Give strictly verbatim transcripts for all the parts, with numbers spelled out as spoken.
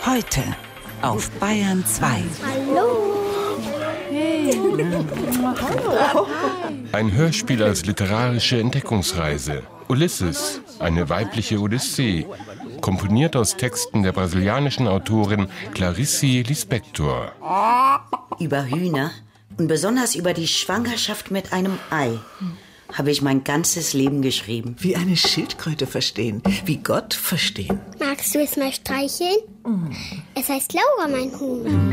Heute auf Bayern zwei. Hallo. Ein Hörspiel als literarische Entdeckungsreise. Ulysses, eine weibliche Odyssee. Komponiert aus Texten der brasilianischen Autorin Clarice Lispector. Über Hühner und besonders über die Schwangerschaft mit einem Ei habe ich mein ganzes Leben geschrieben. Wie eine Schildkröte verstehen, wie Gott verstehen. Magst du es mal streicheln? Mm. Es heißt Laura, mein Huhn.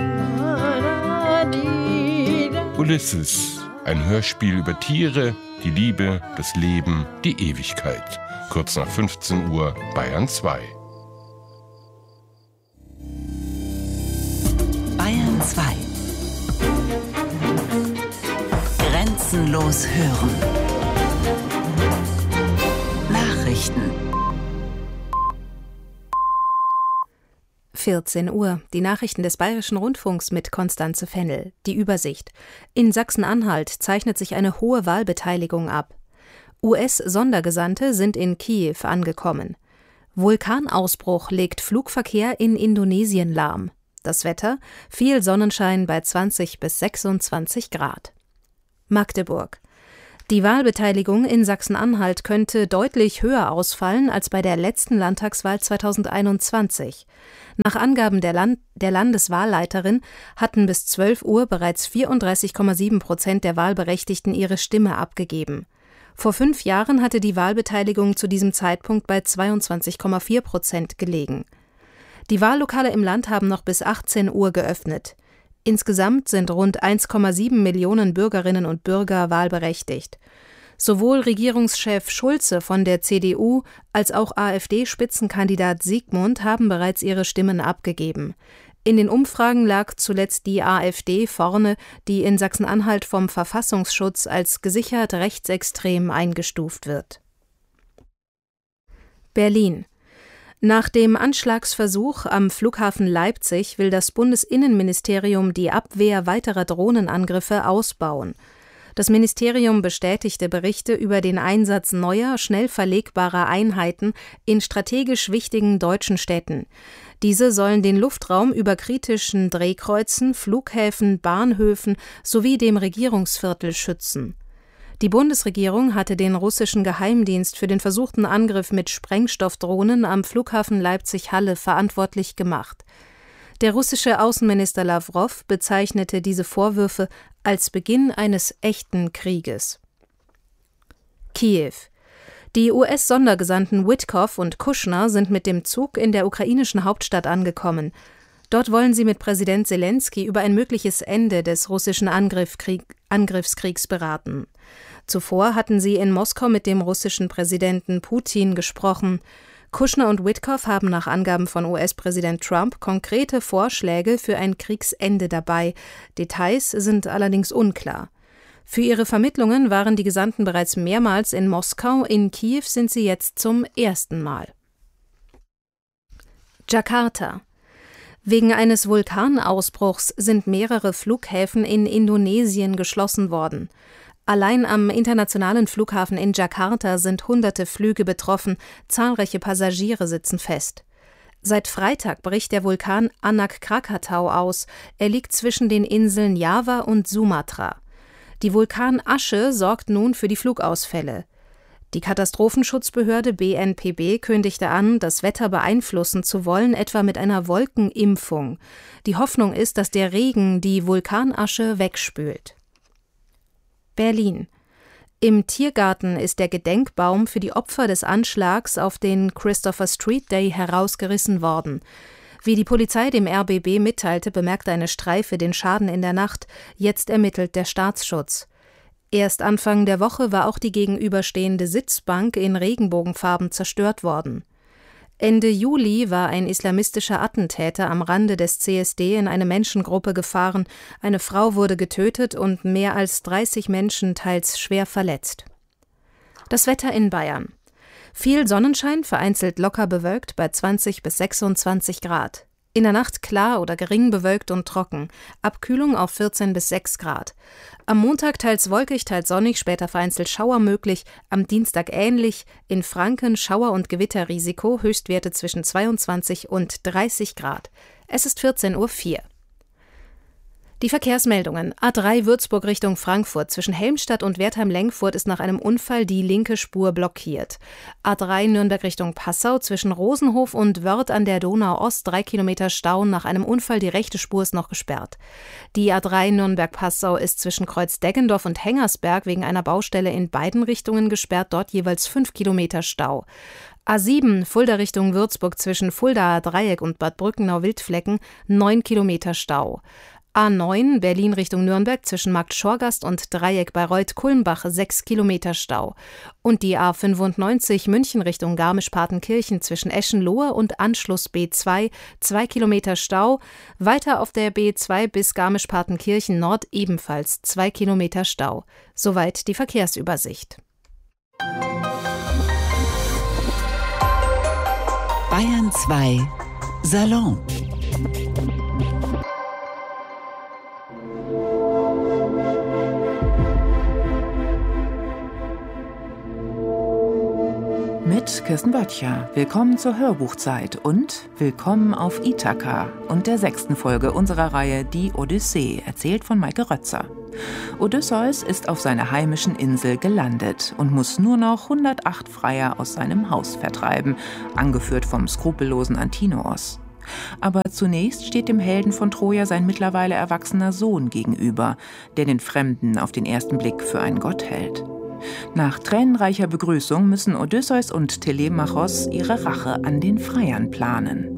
Ulysses, ein Hörspiel über Tiere, die Liebe, das Leben, die Ewigkeit. Kurz nach fünfzehn Uhr, Bayern zwei. Bayern zwei. Grenzenlos hören. Nachrichten. vierzehn Uhr. Die Nachrichten des Bayerischen Rundfunks mit Konstanze Fennel. Die Übersicht. In Sachsen-Anhalt zeichnet sich eine hohe Wahlbeteiligung ab. U S-Sondergesandte sind in Kiew angekommen. Vulkanausbruch legt Flugverkehr in Indonesien lahm. Das Wetter: viel Sonnenschein bei zwanzig bis sechsundzwanzig Grad. Magdeburg. Die Wahlbeteiligung in Sachsen-Anhalt könnte deutlich höher ausfallen als bei der letzten Landtagswahl zweitausendeinundzwanzig. Nach Angaben der, Land- der Landeswahlleiterin hatten bis zwölf Uhr bereits vierunddreißig Komma sieben Prozent der Wahlberechtigten ihre Stimme abgegeben. Vor fünf Jahren hatte die Wahlbeteiligung zu diesem Zeitpunkt bei zweiundzwanzig Komma vier Prozent gelegen. Die Wahllokale im Land haben noch bis achtzehn Uhr geöffnet. Insgesamt sind rund eins Komma sieben Millionen Bürgerinnen und Bürger wahlberechtigt. Sowohl Regierungschef Schulze von der C D U als auch AfD-Spitzenkandidat Siegmund haben bereits ihre Stimmen abgegeben. In den Umfragen lag zuletzt die AfD vorne, die in Sachsen-Anhalt vom Verfassungsschutz als gesichert rechtsextrem eingestuft wird. Berlin. Nach dem Anschlagsversuch am Flughafen Leipzig will das Bundesinnenministerium die Abwehr weiterer Drohnenangriffe ausbauen. Das Ministerium bestätigte Berichte über den Einsatz neuer, schnell verlegbarer Einheiten in strategisch wichtigen deutschen Städten. Diese sollen den Luftraum über kritischen Drehkreuzen, Flughäfen, Bahnhöfen sowie dem Regierungsviertel schützen. Die Bundesregierung hatte den russischen Geheimdienst für den versuchten Angriff mit Sprengstoffdrohnen am Flughafen Leipzig-Halle verantwortlich gemacht. Der russische Außenminister Lawrow bezeichnete diese Vorwürfe als Beginn eines echten Krieges. Kiew. Die U S-Sondergesandten Witkoff und Kushner sind mit dem Zug in der ukrainischen Hauptstadt angekommen. Dort wollen sie mit Präsident Selenskyj über ein mögliches Ende des russischen Angriffskrieg, Angriffskriegs beraten. Zuvor hatten sie in Moskau mit dem russischen Präsidenten Putin gesprochen. Kushner und Witkoff haben nach Angaben von U S-Präsident Trump konkrete Vorschläge für ein Kriegsende dabei. Details sind allerdings unklar. Für ihre Vermittlungen waren die Gesandten bereits mehrmals in Moskau, in Kiew sind sie jetzt zum ersten Mal. Jakarta. Wegen eines Vulkanausbruchs sind mehrere Flughäfen in Indonesien geschlossen worden. Allein am internationalen Flughafen in Jakarta sind hunderte Flüge betroffen, zahlreiche Passagiere sitzen fest. Seit Freitag bricht der Vulkan Anak Krakatau aus. Er liegt zwischen den Inseln Java und Sumatra. Die Vulkanasche sorgt nun für die Flugausfälle. Die Katastrophenschutzbehörde B N P B kündigte an, das Wetter beeinflussen zu wollen, etwa mit einer Wolkenimpfung. Die Hoffnung ist, dass der Regen die Vulkanasche wegspült. Berlin. Im Tiergarten ist der Gedenkbaum für die Opfer des Anschlags auf den Christopher Street Day herausgerissen worden. Wie die Polizei dem R B B mitteilte, bemerkte eine Streife den Schaden in der Nacht. Jetzt ermittelt der Staatsschutz. Erst Anfang der Woche war auch die gegenüberstehende Sitzbank in Regenbogenfarben zerstört worden. Ende Juli war ein islamistischer Attentäter am Rande des C S D in eine Menschengruppe gefahren. Eine Frau wurde getötet und mehr als dreißig Menschen teils schwer verletzt. Das Wetter in Bayern. Viel Sonnenschein, vereinzelt locker bewölkt bei zwanzig bis sechsundzwanzig Grad. In der Nacht klar oder gering bewölkt und trocken. Abkühlung auf vierzehn bis sechs Grad. Am Montag teils wolkig, teils sonnig, später vereinzelt Schauer möglich. Am Dienstag ähnlich. In Franken Schauer- und Gewitterrisiko, Höchstwerte zwischen zweiundzwanzig und dreißig Grad. Es ist vierzehn Uhr vier. Die Verkehrsmeldungen. A drei Würzburg Richtung Frankfurt. Zwischen Helmstadt und Wertheim-Lengfurt ist nach einem Unfall die linke Spur blockiert. A drei Nürnberg Richtung Passau. Zwischen Rosenhof und Wörth an der Donau Ost drei Kilometer Stau. Nach einem Unfall die rechte Spur ist noch gesperrt. Die A drei Nürnberg-Passau ist zwischen Kreuz-Deggendorf und Hengersberg wegen einer Baustelle in beiden Richtungen gesperrt. Dort jeweils fünf Kilometer Stau. A sieben Fulda Richtung Würzburg zwischen Fuldaer Dreieck und Bad Brückenau-Wildflecken neun Kilometer Stau. A neun Berlin Richtung Nürnberg zwischen Markt Schorgast und Dreieck bei Reuth-Kulmbach sechs Kilometer Stau. Und die A fünfundneunzig München Richtung Garmisch-Partenkirchen zwischen Eschenlohe und Anschluss B zwei zwei Kilometer Stau. Weiter auf der B zwei bis Garmisch-Partenkirchen Nord ebenfalls zwei Kilometer Stau. Soweit die Verkehrsübersicht. Bayern zwei Salon. Mit Kirsten Böttcher. Willkommen zur Hörbuchzeit und willkommen auf Ithaka und der sechsten Folge unserer Reihe Die Odyssee, erzählt von Maike Rötzer. Odysseus ist auf seiner heimischen Insel gelandet und muss nur noch hundertacht Freier aus seinem Haus vertreiben, angeführt vom skrupellosen Antinoos. Aber zunächst steht dem Helden von Troja sein mittlerweile erwachsener Sohn gegenüber, der den Fremden auf den ersten Blick für einen Gott hält. Nach tränenreicher Begrüßung müssen Odysseus und Telemachos ihre Rache an den Freiern planen.